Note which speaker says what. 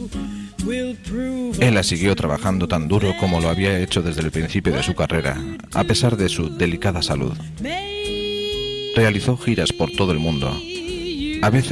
Speaker 1: Ella siguió trabajando tan duro como lo había hecho desde el principio de su carrera, a pesar de su delicada salud. Realizó giras por todo el mundo. A veces